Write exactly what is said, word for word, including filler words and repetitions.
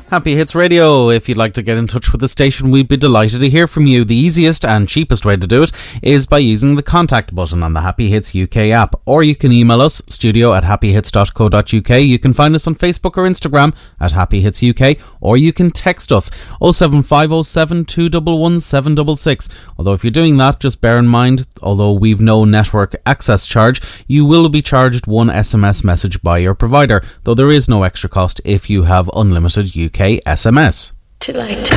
Happy Hits Radio. If you'd like to get in touch with the station, we'd be delighted to hear from you. The easiest and cheapest way to do it is by using the contact button on the Happy Hits U K app, or you can email us, studio at happy hits dot co dot uk. You can find us on Facebook or Instagram at Happy Hits U K, or you can text us oh seven five oh seven, two one one, seven six six. Although if you're doing that, just bear in mind, although we've no network access charge, you will be charged one S M S message by your provider, though there is no extra cost if you have unlimited U K S M S. Too late.